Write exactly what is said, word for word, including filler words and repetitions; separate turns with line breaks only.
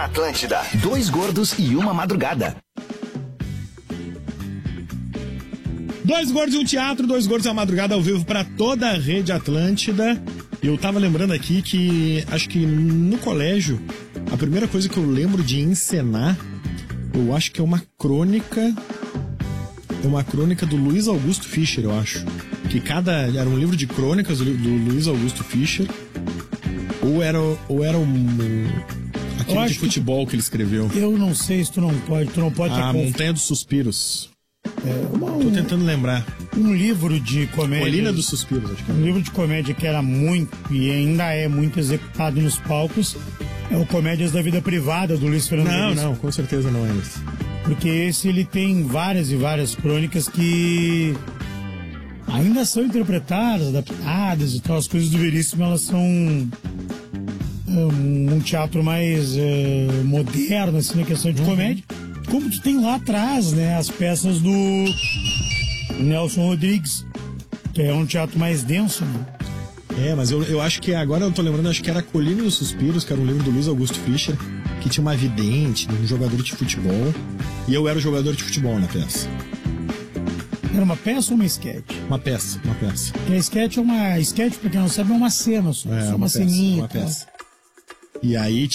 na Atlântida. Dois gordos e uma madrugada.
Dois gordos e um teatro, dois gordos e uma madrugada ao vivo para toda a rede Atlântida. Eu tava lembrando aqui que acho que no colégio a primeira coisa que eu lembro de encenar, eu acho que é uma crônica, é uma crônica do Luiz Augusto Fischer, eu acho. Que cada era um livro de crônicas do, do Luiz Augusto Fischer. Ou era, ou era um, aquele de futebol que, que ele escreveu.
Eu não sei se tu não pode, tu não pode.
A Montanha dos Suspiros. É, uma, Tô tentando lembrar.
Um livro de comédia.
Colina dos Suspiros, acho que é.
Um livro de comédia que era muito e ainda é muito executado nos palcos é o Comédias da Vida Privada do Luiz Fernando
Não,
Veríssimo.
não, com certeza não é esse.
Porque esse ele tem várias e várias crônicas que ainda são interpretadas, adaptadas e tal. As coisas do Veríssimo, elas são um, um teatro mais uh, moderno, assim, na questão de uhum. comédia. Como tu tem lá atrás, né, as peças do Nelson Rodrigues, que é um teatro mais denso, né?
É, mas eu, eu acho que agora eu tô lembrando, acho que era Colina dos Suspiros, que era um livro do Luiz Augusto Fischer, que tinha uma vidente, um jogador de futebol, e eu era o jogador de futebol na peça.
Era uma peça ou uma sketch?
Uma peça, uma peça.
Porque a sketch é uma... sketch, pra quem não sabe, é uma cena só.
É,
só
uma,
uma
peça,
ceninha.
Uma peça. E aí